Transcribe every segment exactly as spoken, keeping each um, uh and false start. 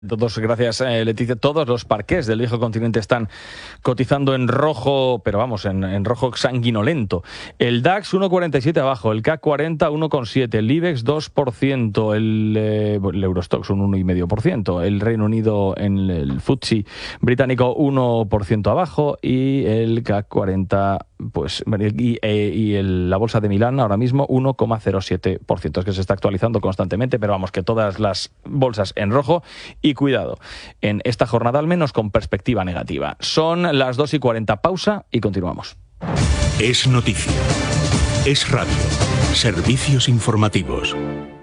Todos, gracias eh, Leticia. Todos los parqués del viejo continente están cotizando en rojo, pero vamos, en, en rojo sanguinolento. El DAX uno coma cuarenta y siete abajo, el C A C cuarenta uno coma siete, el IBEX dos por ciento, el, eh, el Eurostoxx un uno coma cinco por ciento, el Reino Unido en el F T S E británico uno por ciento abajo y el C A C cuarenta pues y, eh, y el, la bolsa de Milán ahora mismo uno coma cero siete por ciento. Es que se está actualizando constantemente, pero vamos, que todas las bolsas en rojo. Y cuidado, en esta jornada al menos con perspectiva negativa. Son las dos y cuarenta, pausa y continuamos. Es noticia. Es radio. Servicios informativos.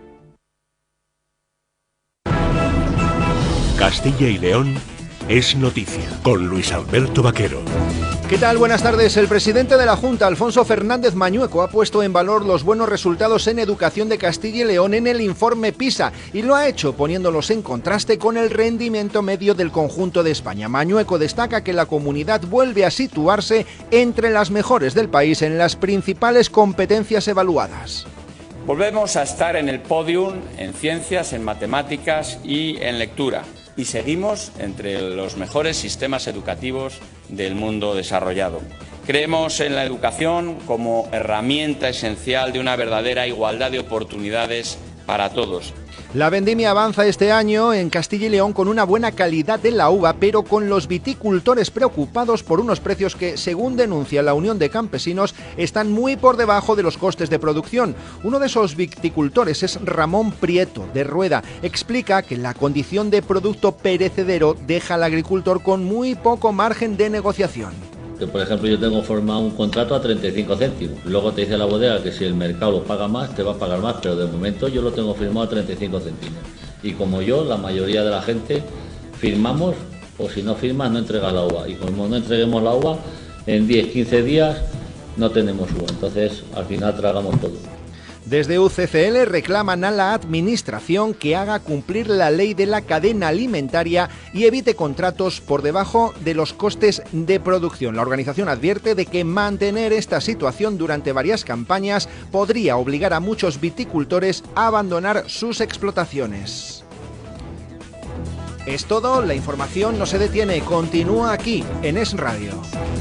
Castilla y León es noticia con Luis Alberto Vaquero. ¿Qué tal? Buenas tardes. El presidente de la Junta, Alfonso Fernández Mañueco, ha puesto en valor los buenos resultados en educación de Castilla y León en el informe PISA y lo ha hecho poniéndolos en contraste con el rendimiento medio del conjunto de España. Mañueco destaca que la comunidad vuelve a situarse entre las mejores del país en las principales competencias evaluadas. Volvemos a estar en el podium en ciencias, en matemáticas y en lectura. Y seguimos entre los mejores sistemas educativos del mundo desarrollado. Creemos en la educación como herramienta esencial de una verdadera igualdad de oportunidades para todos. La vendimia avanza este año en Castilla y León con una buena calidad de la uva, pero con los viticultores preocupados por unos precios que, según denuncia la Unión de Campesinos, están muy por debajo de los costes de producción. Uno de esos viticultores es Ramón Prieto, de Rueda. Explica que la condición de producto perecedero deja al agricultor con muy poco margen de negociación. Que por ejemplo yo tengo formado un contrato a treinta y cinco céntimos, luego te dice la bodega que si el mercado lo paga más, te va a pagar más, pero de momento yo lo tengo firmado a treinta y cinco céntimos. Y como yo, la mayoría de la gente firmamos, o si no firmas no entregas la uva, y como no entreguemos la uva, en diez, quince días no tenemos uva, entonces al final tragamos todo. Desde U C C L reclaman a la Administración que haga cumplir la ley de la cadena alimentaria y evite contratos por debajo de los costes de producción. La organización advierte de que mantener esta situación durante varias campañas podría obligar a muchos viticultores a abandonar sus explotaciones. Es todo, la información no se detiene, continúa aquí en Es Radio.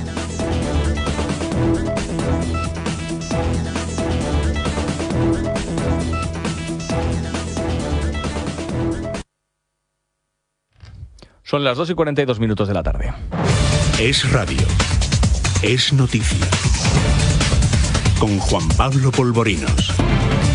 Son las dos y cuarenta y dos minutos de la tarde. Es radio. Es noticia. Con Juan Pablo Polvorinos.